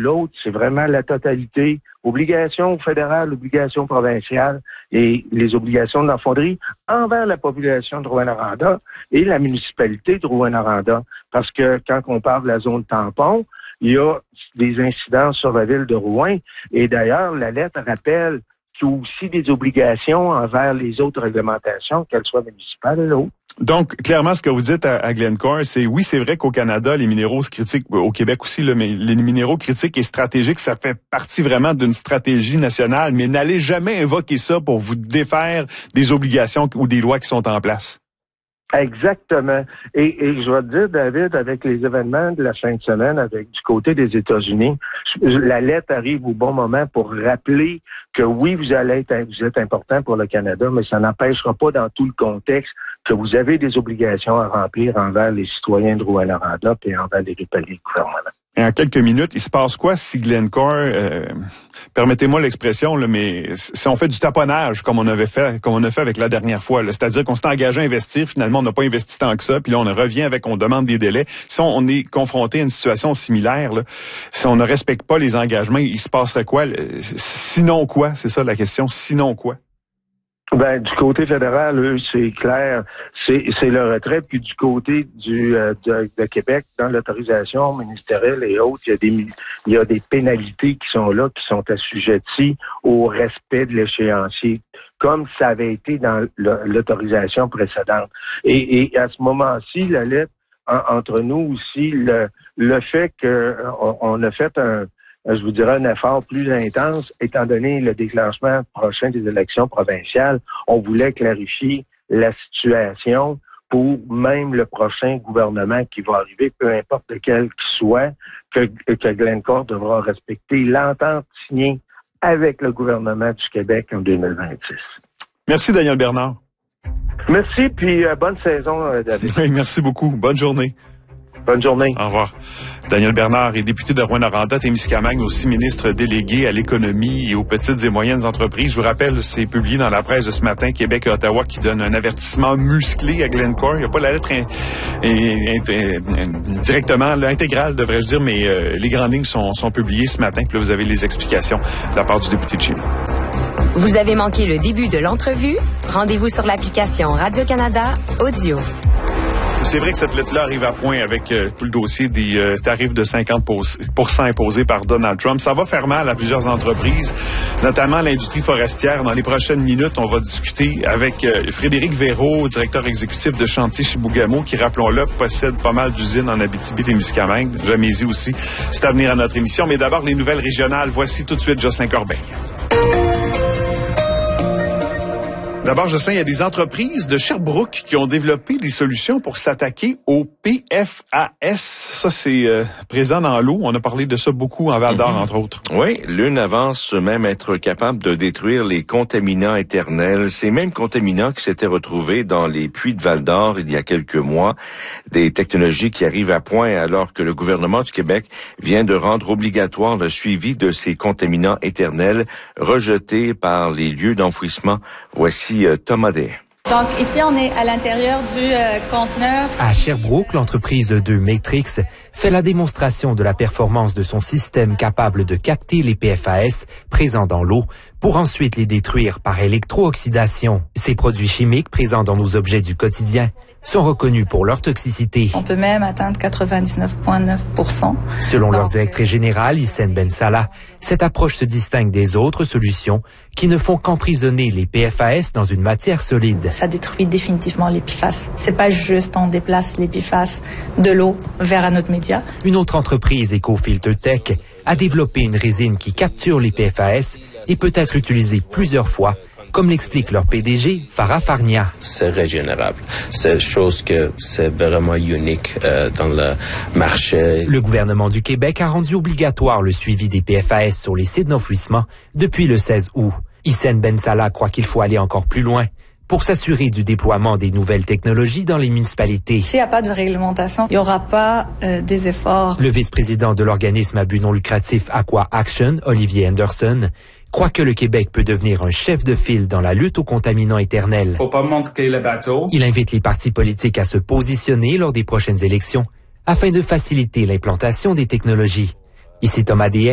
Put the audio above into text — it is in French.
l'autre, c'est vraiment la totalité. Obligations fédérales, obligations provinciales et les obligations de la fonderie envers la population de Rouyn-Noranda et la municipalité de Rouyn-Noranda. Parce que quand on parle de la zone tampon, il y a des incidences sur la ville de Rouyn. Et d'ailleurs, la lettre rappelle qu'il y a aussi des obligations envers les autres réglementations, qu'elles soient municipales ou autres. Donc, clairement, ce que vous dites à Glencore, c'est oui, c'est vrai qu'au Canada, les minéraux critiques, au Québec aussi, là, mais les minéraux critiques et stratégiques, ça fait partie vraiment d'une stratégie nationale, mais n'allez jamais invoquer ça pour vous défaire des obligations ou des lois qui sont en place. Exactement. Et je vais te dire, David, avec les événements de la fin de semaine, du côté des États-Unis, la lettre arrive au bon moment pour rappeler que oui, vous êtes important pour le Canada, mais ça n'empêchera pas dans tout le contexte que vous avez des obligations à remplir envers les citoyens de Rouyn-Noranda et envers les paliers de gouvernement. Et en quelques minutes, il se passe quoi si Glencore, permettez-moi l'expression, là, mais si on fait du taponnage comme on a fait avec la dernière fois, là, c'est-à-dire qu'on s'est engagé à investir, finalement on n'a pas investi tant que ça, puis là on revient on demande des délais. Si on est confronté à une situation similaire, là, si on ne respecte pas les engagements, il se passerait quoi? Sinon quoi? C'est ça la question. Sinon quoi? Ben, du côté fédéral, eux, c'est clair, c'est le retrait. Puis du côté de Québec, dans l'autorisation ministérielle et autres, il y a des pénalités qui sont là, qui sont assujetties au respect de l'échéancier, comme ça avait été dans l'autorisation précédente. Et à ce moment-ci, la lettre, entre nous aussi, le fait qu'on a fait je vous dirais, un effort plus intense, étant donné le déclenchement prochain des élections provinciales. On voulait clarifier la situation pour même le prochain gouvernement qui va arriver, peu importe lequel qu'il soit, que Glencore devra respecter l'entente signée avec le gouvernement du Québec en 2026. Merci, Daniel Bernard. Merci, puis bonne saison, David. Oui, merci beaucoup. Bonne journée. Bonne journée. Au revoir. Daniel Bernard est député de Rouyn-Noranda, Témiscamingue, aussi ministre délégué à l'économie et aux petites et moyennes entreprises. Je vous rappelle, c'est publié dans la presse de ce matin, Québec et Ottawa, qui donne un avertissement musclé à Glencore. Il n'y a pas la lettre directement, intégrale, devrais-je dire, mais les grandes lignes sont publiées ce matin. Puis là, vous avez les explications de la part du député de chez nous. Vous avez manqué le début de l'entrevue? Rendez-vous sur l'application Radio-Canada Audio. C'est vrai que cette lettre-là arrive à point avec tout le dossier des tarifs de 50% imposés par Donald Trump. Ça va faire mal à plusieurs entreprises, notamment l'industrie forestière. Dans les prochaines minutes, on va discuter avec Frédéric Véraud, directeur exécutif de Chantier Chibougamau, qui, rappelons-le, possède pas mal d'usines en Abitibi-Témiscamingue. Jamésie aussi. C'est à venir à notre émission. Mais d'abord, les nouvelles régionales. Voici tout de suite Jocelyn Corbeil. D'abord, Jocelyn, il y a des entreprises de Sherbrooke qui ont développé des solutions pour s'attaquer au PFAS. Ça, c'est présent dans l'eau. On a parlé de ça beaucoup en Val-d'Or, entre autres. Oui, l'une avance même être capable de détruire les contaminants éternels. Ces mêmes contaminants qui s'étaient retrouvés dans les puits de Val-d'Or il y a quelques mois. Des technologies qui arrivent à point alors que le gouvernement du Québec vient de rendre obligatoire le suivi de ces contaminants éternels rejetés par les lieux d'enfouissement. Voici Thomas Day. Donc ici, on est à l'intérieur du conteneur. À Sherbrooke, l'entreprise de Matrix fait la démonstration de la performance de son système capable de capter les PFAS présents dans l'eau pour ensuite les détruire par électro-oxydation. Ces produits chimiques présents dans nos objets du quotidien sont reconnus pour leur toxicité. On peut même atteindre 99,9%. Selon leur directrice générale, Hissène Ben Salah, cette approche se distingue des autres solutions qui ne font qu'emprisonner les PFAS dans une matière solide. Ça détruit définitivement les PFAS. C'est pas juste on déplace les PFAS de l'eau vers un autre média. Une autre entreprise, EcoFilter Tech, a développé une résine qui capture les PFAS et peut être utilisée plusieurs fois, comme l'explique leur PDG, Farah Farnia. C'est régénérable. C'est chose que c'est vraiment unique dans le marché. Le gouvernement du Québec a rendu obligatoire le suivi des PFAS sur les sites d'enfouissement depuis le 16 août. Hissène Ben Salah croit qu'il faut aller encore plus loin pour s'assurer du déploiement des nouvelles technologies dans les municipalités. S'il n'y a pas de réglementation, il n'y aura pas des efforts. Le vice-président de l'organisme à but non lucratif Aqua Action, Olivier Anderson, croit que le Québec peut devenir un chef de file dans la lutte aux contaminants éternels. Faut pas manquer le bateau. Il invite les partis politiques à se positionner lors des prochaines élections afin de faciliter l'implantation des technologies. Ici Thomas Des.